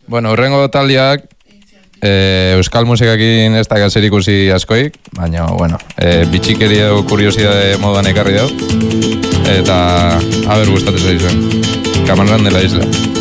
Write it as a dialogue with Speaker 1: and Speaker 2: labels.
Speaker 1: Bueno, urrengo taldeak euskal musikakin ez da zer ikusi askoik, baina, bueno, bitxikeri edo kuriosidade moduan ekarri dau, eta haber gustatzen zaizuen. Camarón de la Isla.